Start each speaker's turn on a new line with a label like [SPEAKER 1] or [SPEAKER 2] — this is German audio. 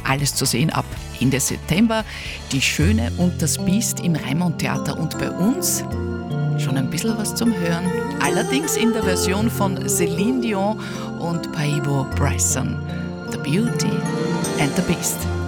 [SPEAKER 1] Alles zu sehen ab Ende September. Die Schöne und das Biest im Raimund-Theater und bei uns schon ein bisschen was zum Hören. Allerdings in der Version von Celine Dion und Paavo Bryson. The Beauty and the Beast.